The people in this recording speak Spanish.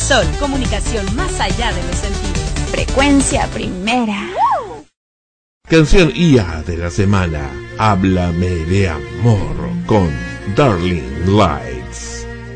Sol, comunicación más allá de los sentidos. Frecuencia primera. Canción IA de la semana. Háblame de amor con Darling Lights.